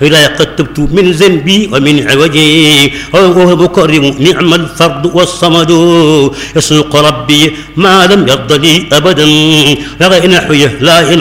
إلى قد تبت من ذنبي ومن عوجي وهو مكرم نعم الفرد والصمد يسوق ربي ما لم يرض لي أبدا لغين حيه لا